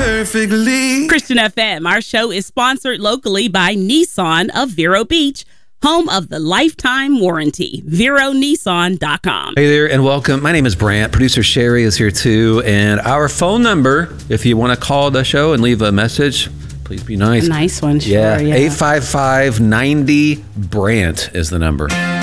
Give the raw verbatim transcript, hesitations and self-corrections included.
perfectly. Christian F M, our show is sponsored locally by Nissan of Vero Beach, home of the lifetime warranty. Vero Nissan dot com. Hey there and welcome. My name is Brant. Producer Sherry is here too. And our phone number, if you want to call the show and leave a message, please be nice. A nice one, sure. Yeah, yeah. eight five five, nine zero, Brant is the number.